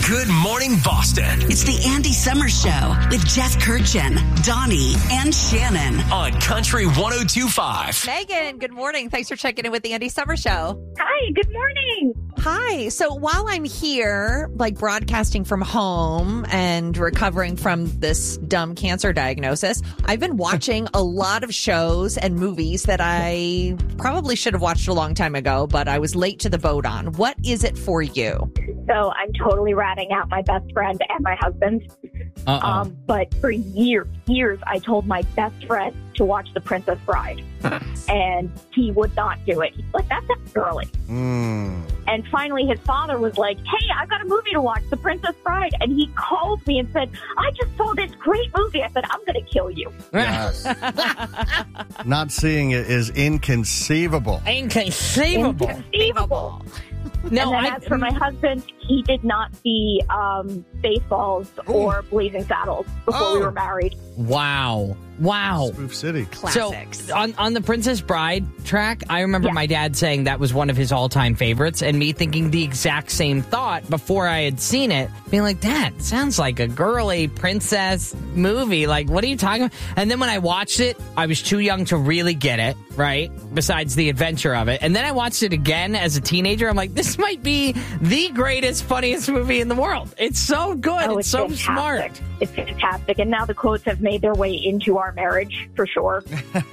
Good Morning Boston. It's the Andy Summers Show with Jeff Kirchen, Donnie, and Shannon. On Country 102.5. Megan, good morning. Thanks for checking in with the Andy Summers Show. Hi, good morning. Hi. So while I'm here, broadcasting from home and recovering from this dumb cancer diagnosis, I've been watching a lot of shows and movies that I probably should have watched a long time ago, but I was late to the boat on. What is it for you? So I'm totally ratting out my best friend and my husband. But for years, I told my best friend to watch The Princess Bride. And he would not do it. He's like, that's early. And finally, his father was like, hey, I've got a movie to watch, The Princess Bride. And he called me and said, I just saw this great movie. I said, I'm going to kill you. Yes. Not seeing it is inconceivable. Inconceivable. No, and then as for my husband, he did not see Baseballs or Blazing Saddles before we were married. Wow. Spoof City. classics. So on the Princess Bride track, I remember my dad saying that was one of his all-time favorites, and me thinking the exact same thought before I had seen it, being like, Dad, sounds like a girly princess movie. Like, what are you talking about? And then when I watched it, I was too young to really get it, right? Besides the adventure of it. And then I watched it again as a teenager. I'm like, this might be the greatest, funniest movie in the world. It's so good. Oh, it's so fantastic. smart. It's fantastic. And now the quotes have made their way into our marriage, for sure.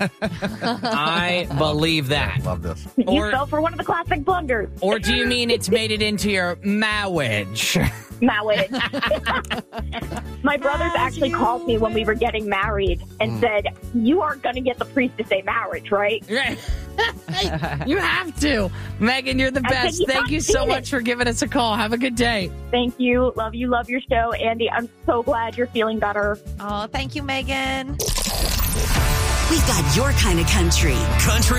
I believe that. Love this. You fell for one of the classic blunders. Or do you mean it's made it into your marriage? Marriage. My brothers actually called me when we were getting married and said, you aren't going to get the priest to say marriage, right? Right. You have to. Megan, you're the best. said, Thank you so much for giving us a call. Have a good day. Thank you. Love you. Love your show. Andy, I'm so glad you're feeling better. Oh, thank you, Megan. We've got your kind of country. Country